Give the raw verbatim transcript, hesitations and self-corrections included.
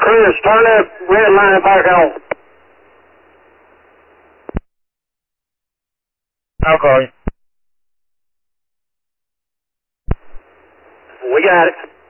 Chris, turn that red line back on. I'll call you. We got it.